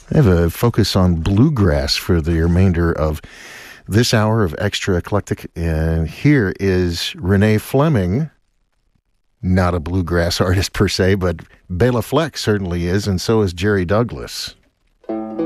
I have a focus on bluegrass for the remainder of this hour of Extra Eclectic. And here is Renee Fleming, not a bluegrass artist per se, but Bela Fleck certainly is, and so is Jerry Douglas.